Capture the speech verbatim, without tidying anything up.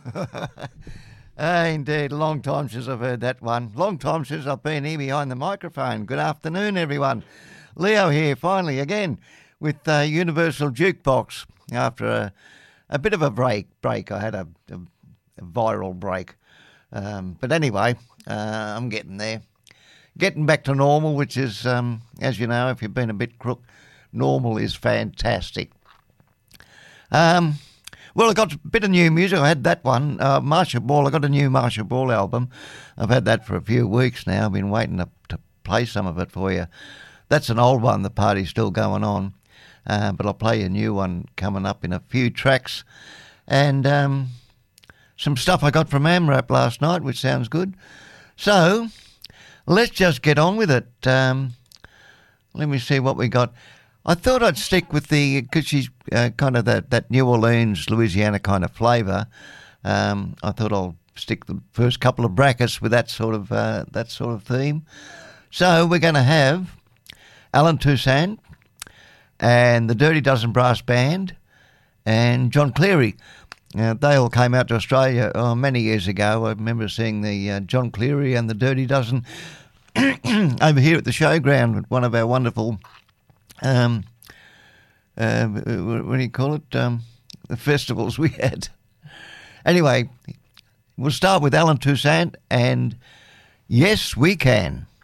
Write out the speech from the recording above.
Ah, indeed, long time since I've heard that one. Long time since I've been here behind the microphone. Good afternoon, everyone. Leo here, finally, again, with uh, Universal Jukebox. After a, a bit of a break, break, I had a, a, a viral break. Um, but anyway, uh, I'm getting there. Getting back to normal, which is, um, as you know, if you've been a bit crook, normal is fantastic. Um... Well, I got a bit of new music. I had that one, uh, Marcia Ball. I got a new Marcia Ball album. I've had that for a few weeks now. I've been waiting to, to play some of it for you. That's an old one. The party's still going on. Uh, but I'll play a new one coming up in a few tracks. And um, some stuff I got from AMRAP last night, which sounds good. So, let's just get on with it. Um, let me see what we got. I thought I'd stick with the, because she's uh, kind of that, that New Orleans, Louisiana kind of flavour. Um, I thought I'll stick the first couple of brackets with that sort of uh, that sort of theme. So we're going to have Alan Toussaint and the Dirty Dozen Brass Band and John Cleary. Uh, they all came out to Australia oh, many years ago. I remember seeing the uh, John Cleary and the Dirty Dozen over here at the showground at one of our wonderful... Um, uh, what do you call it? Um, the festivals we had. Anyway, we'll start with Alan Toussaint and Yes, We Can.